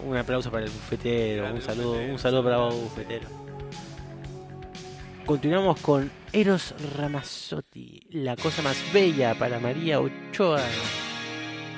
Un aplauso para el bufetero, un saludo para vos, bufetero. Continuamos con Eros Ramazzotti, La cosa más bella para María Ochoa.